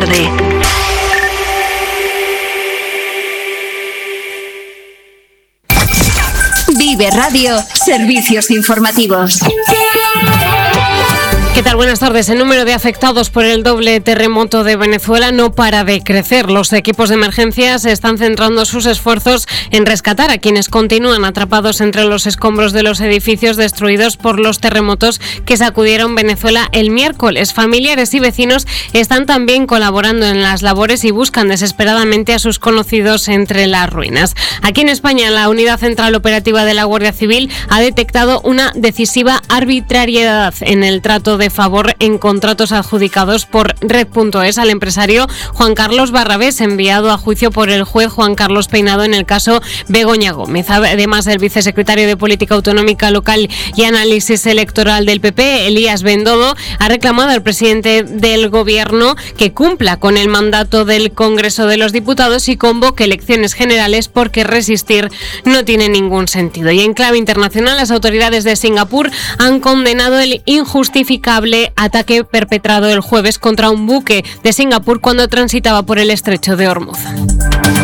tarde. Vive Radio, servicios informativos. ¿Qué tal? Buenas tardes. El número de afectados por el doble terremoto de Venezuela no para de crecer. Los equipos de emergencia se están centrando sus esfuerzos en rescatar a quienes continúan atrapados entre los escombros de los edificios destruidos por los terremotos que sacudieron Venezuela el miércoles. Familiares y vecinos están también colaborando en las labores y buscan desesperadamente a sus conocidos entre las ruinas. Aquí en España, la Unidad Central Operativa de la Guardia Civil ha detectado una decisiva arbitrariedad en el trato de favor en contratos adjudicados por Red.es al empresario Juan Carlos Barrabés, enviado a juicio por el juez Juan Carlos Peinado en el caso Begoña Gómez. Además, el vicesecretario de Política Autonómica Local y Análisis Electoral del PP, Elías Bendodo, ha reclamado al presidente del Gobierno que cumpla con el mandato del Congreso de los Diputados y convoque elecciones generales, porque resistir no tiene ningún sentido. Y en clave internacional, las autoridades de Singapur han condenado el injustificable ataque perpetrado el jueves contra un buque de Singapur cuando transitaba por el estrecho de Hormuz.